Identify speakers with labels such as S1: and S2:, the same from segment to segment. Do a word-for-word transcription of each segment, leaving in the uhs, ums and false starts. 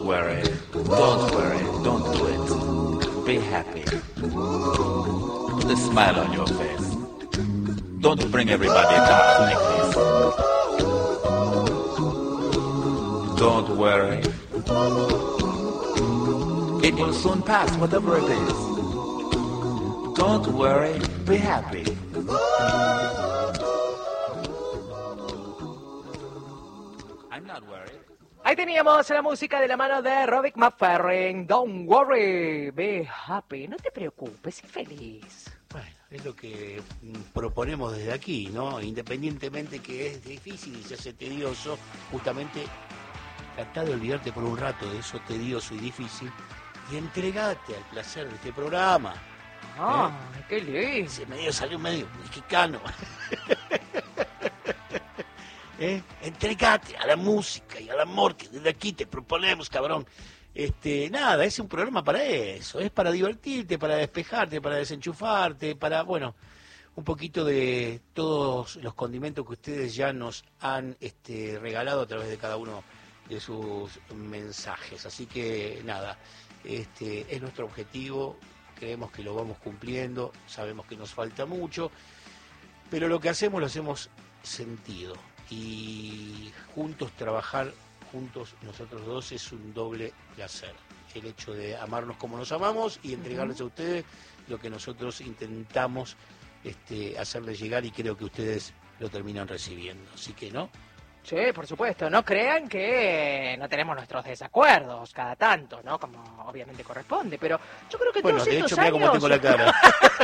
S1: worry, don't worry, don't do it. Be happy. Put a smile on your face. Don't bring everybody down like this. Don't worry. It will soon pass, whatever it is. Don't worry, be happy. I'm not worried.
S2: Ahí teníamos la música de la mano de Roderick McFerrin. Don't worry, be happy. No te preocupes, sé feliz.
S3: Bueno, es lo que proponemos desde aquí, ¿no? Independientemente que es difícil y se hace tedioso, justamente tratá de olvidarte por un rato de eso tedioso y difícil y entregate al placer de este programa.
S2: ¡Ah,
S3: ¿Eh?
S2: qué lindo!
S3: Ese medio salió medio mexicano. ¿Eh? Entregate a la música y al amor que desde aquí te proponemos, cabrón. Este, nada, es un programa para eso, es para divertirte, para despejarte, para desenchufarte, para, bueno, un poquito de todos los condimentos que ustedes ya nos han este, regalado a través de cada uno de sus mensajes. Así que nada, este es nuestro objetivo, creemos que lo vamos cumpliendo, sabemos que nos falta mucho, pero lo que hacemos lo hacemos sentido y juntos trabajar, juntos nosotros dos es un doble placer. El hecho de amarnos como nos amamos y entregarles uh-huh. a ustedes lo que nosotros intentamos este, hacerles llegar y creo que ustedes lo terminan recibiendo. Así que, ¿no?
S2: Sí, por supuesto, no crean que no tenemos nuestros desacuerdos cada tanto, ¿no? Como obviamente corresponde, pero yo creo que
S3: bueno,
S2: todos
S3: de
S2: estos
S3: hecho, mira
S2: años...
S3: cómo tengo la cara.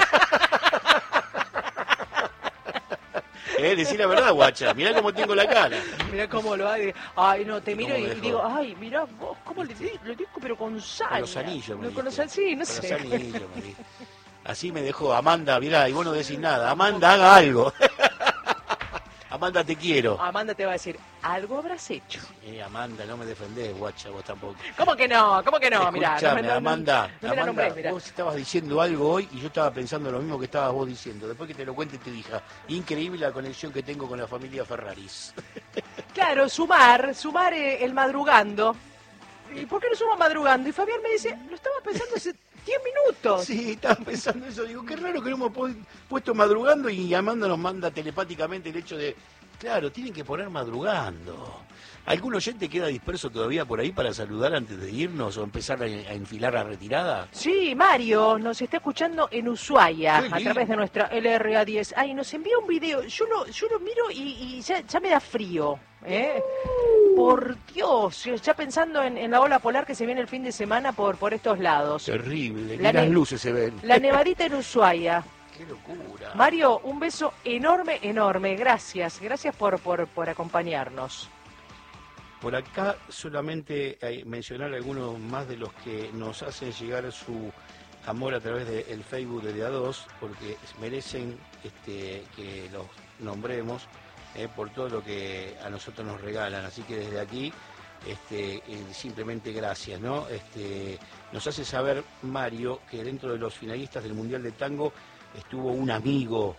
S3: eh, decí la verdad, guacha, mirá cómo tengo la cara.
S2: Mirá cómo lo hay. Ay, no, te miro y, y digo,
S3: dejó?
S2: ay, mirá vos, ¿cómo le digo? Lo digo, pero con sal.
S3: Con los anillos, me
S2: no, con los
S3: dijiste.
S2: sí, no
S3: con
S2: sé.
S3: Los anillos, me dijiste. Así me dejó Amanda, mirá, y vos no decís nada. Amanda, haga algo. Amanda, te quiero.
S2: Amanda te va a decir, algo habrás hecho.
S3: Eh, Amanda, no me defendés, guacha, vos tampoco.
S2: ¿Cómo que no? ¿Cómo que no? Mirá,
S3: Escuchame,
S2: no, no,
S3: Amanda,
S2: no, no me la
S3: Amanda,
S2: nombrés, mirá.
S3: vos estabas diciendo algo hoy y yo estaba pensando lo mismo que estabas vos diciendo. Después que te lo cuente te dije, increíble la conexión que tengo con la familia Ferraris.
S2: Claro, sumar, sumar eh, el madrugando. ¿Y por qué no sumo madrugando? Y Fabián me dice, lo estaba pensando hace diez minutos.
S3: Sí, estaba pensando eso. Digo, qué raro que no hemos pu- puesto madrugando y Amanda nos manda telepáticamente el hecho de, claro, tienen que poner madrugando. ¿Algún oyente queda disperso todavía por ahí para saludar antes de irnos o empezar a, a enfilar la retirada?
S2: Sí, Mario nos está escuchando en Ushuaia
S3: Qué
S2: a
S3: lindo.
S2: través de nuestra L R A diez. Ay, nos envía un video. Yo lo, yo lo miro y, y ya, ya me da frío. ¿eh? Por Dios, ya pensando en, en la ola polar que se viene el fin de semana por, por estos lados.
S3: Terrible, ni
S2: La
S3: las
S2: ne-
S3: luces se ven.
S2: La nevadita en Ushuaia.
S3: Qué locura.
S2: Mario, un beso enorme, enorme. Gracias, gracias por, por, por acompañarnos.
S3: Por acá solamente hay mencionar algunos más de los que nos hacen llegar su amor a través del Facebook de D A dos, porque merecen este, que los nombremos eh, por todo lo que a nosotros nos regalan. Así que desde aquí, este, eh, simplemente gracias, ¿no? Este, nos hace saber Mario que dentro de los finalistas del Mundial de Tango estuvo un amigo.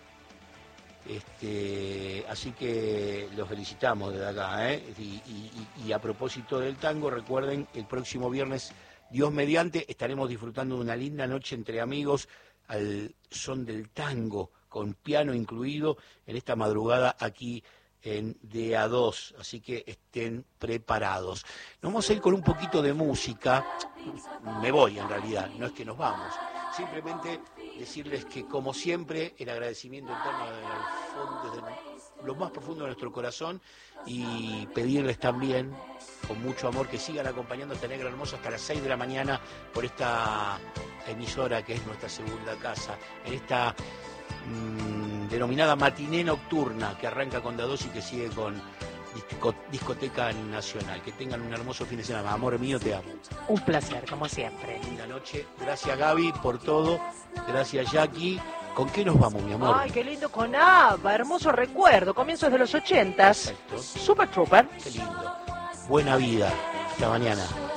S3: Este, así que los felicitamos desde acá, ¿eh? y, y, y a propósito del tango, recuerden, el próximo viernes, Dios mediante, estaremos disfrutando de una linda noche entre amigos al son del tango, con piano incluido, en esta madrugada aquí en D A dos, así que estén preparados. Nos vamos a ir con un poquito de música, me voy en realidad, no es que nos vamos, simplemente decirles que como siempre el agradecimiento eterno desde, el fondo, desde lo más profundo de nuestro corazón y pedirles también con mucho amor que sigan acompañando a esta negra hermosa hasta las seis de la mañana por esta emisora que es nuestra segunda casa, en esta mmm, denominada matiné nocturna que arranca con D A dos y que sigue con disco, Discoteca Nacional. Que tengan un hermoso fin de semana. Amor mío, te amo.
S2: Un placer, como siempre.
S3: Linda noche. Gracias, Gaby, por todo. Gracias, Jackie. ¿Con qué nos vamos, mi amor?
S2: Ay, qué lindo con ABBA, hermoso recuerdo, comienzos de los ochentas.
S3: Perfecto.
S2: Super Trooper.
S3: Qué lindo. Buena vida. Hasta mañana.